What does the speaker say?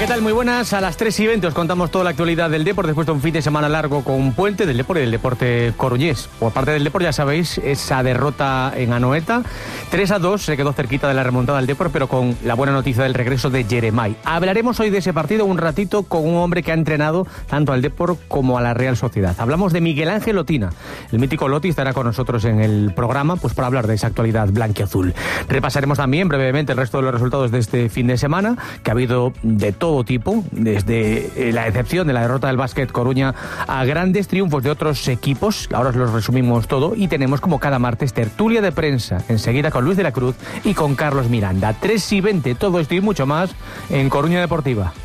¿Qué tal? Muy buenas. A las 3:20 os contamos toda la actualidad del Depor después de un fin de semana largo con puente del Depor y del deporte coruñés. Por parte del Depor, ya sabéis, esa derrota en Anoeta. 3-2, se quedó cerquita de la remontada del Depor, pero con la buena noticia del regreso de Jeremai. Hablaremos hoy de ese partido un ratito con un hombre que ha entrenado tanto al Depor como a la Real Sociedad. Hablamos de Miguel Ángel Otina. El mítico Loti estará con nosotros en el programa pues para hablar de esa actualidad blanquiazul. Repasaremos también brevemente el resto de los resultados de este fin de semana, que ha habido de todo tipo, desde la excepción de la derrota del Básquet Coruña a grandes triunfos de otros equipos. Ahora os los resumimos todo y tenemos como cada martes tertulia de prensa, enseguida con Luis de la Cruz y con Carlos Miranda. 3:20, todo esto y mucho más en Coruña Deportiva.